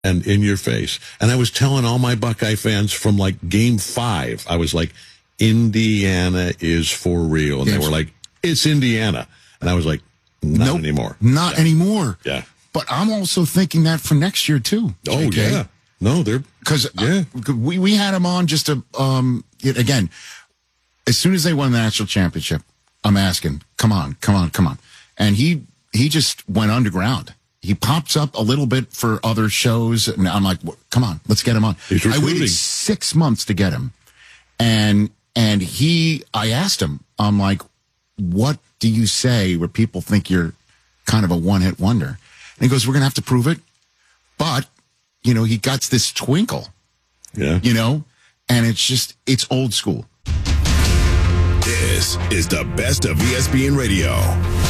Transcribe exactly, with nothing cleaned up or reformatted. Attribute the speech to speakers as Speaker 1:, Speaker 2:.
Speaker 1: and in your face. And I was telling all my Buckeye fans from like game five, I was like, Indiana is for real. And they were like, it's Indiana. And I was like, not nope, anymore.
Speaker 2: Not
Speaker 1: yeah.
Speaker 2: anymore.
Speaker 1: Yeah.
Speaker 2: But I'm also thinking that for next year, too.
Speaker 1: Oh,
Speaker 2: J K.
Speaker 1: yeah. No, they're...
Speaker 2: Because
Speaker 1: yeah.
Speaker 2: uh, we, we had him on just to, um, again, as soon as they won the national championship, I'm asking, come on, come on, come on. And he he just went underground. He pops up a little bit for other shows, and I'm like, come on, let's get him on.
Speaker 1: He's
Speaker 2: I waited six months to get him. And and he, I asked him, I'm like, what do you say where people think you're kind of a one-hit wonder? And he goes, we're going to have to prove it. But, you know, he got this twinkle,
Speaker 1: yeah,
Speaker 2: you know, and it's just, it's old school.
Speaker 3: This is the best of E S P N Radio.